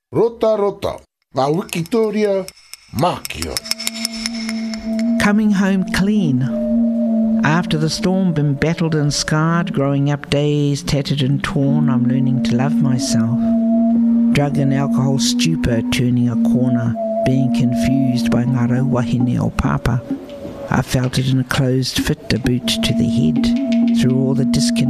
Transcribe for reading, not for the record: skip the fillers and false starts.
Rota rota, a Victoria Makio. Coming home clean. After the storm, been battled and scarred, growing up days tattered and torn, I'm learning to love myself. Drug and alcohol stupor, turning a corner, being confused by ngaro wahine o papa. I felt it in a closed fit, a boot to the head, through all the discontent.